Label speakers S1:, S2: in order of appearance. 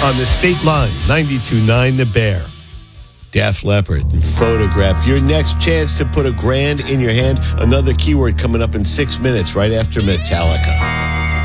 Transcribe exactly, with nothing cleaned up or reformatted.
S1: on the State Line, ninety-two point nine The Bear. Def Leppard, Photograph. Your next chance to put a grand in your hand. Another keyword coming up in six minutes right after Metallica.